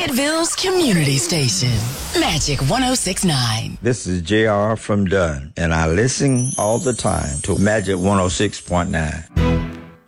Fayetteville's community station, Magic 106.9. This is JR from Dunn, and I listen all the time to Magic 106.9.